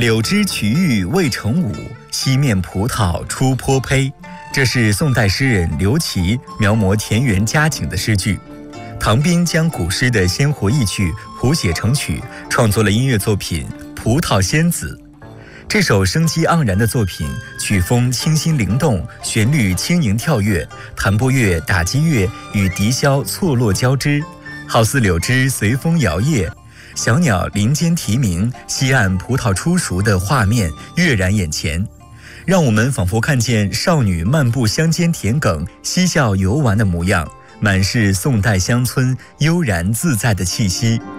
柳枝瞿玉未成舞，西面葡萄出坡胚。这是宋代诗人刘琦描摹田园佳景的诗句。唐斌将古诗的鲜活意趣谱写成曲，创作了音乐作品《葡萄仙子》。这首生机盎然的作品，曲风清新灵动，旋律轻盈跳跃，弹拨乐、打击乐与笛箫错落交织，好似柳枝随风摇曳，小鸟林间啼鸣，西岸葡萄初熟的画面跃然眼前，让我们仿佛看见少女漫步乡间田埂，嬉笑游玩的模样，满是宋代乡村悠然自在的气息。